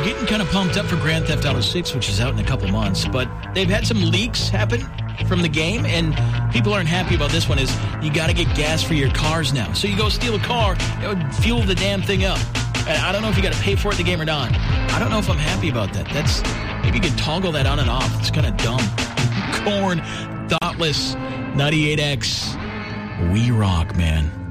getting kind of pumped up for Grand Theft Auto 6, which is out in a couple months, but they've had some leaks happen from the game, and people aren't happy about this one. Is you got to get gas for your cars now. So you go steal a car, it would fuel the damn thing up. And I don't know if you got to pay for it in the game or not. I don't know if I'm happy about that. Maybe you can toggle that on and off. It's kind of dumb. Korn, Thoughtless, 98X. We rock, man.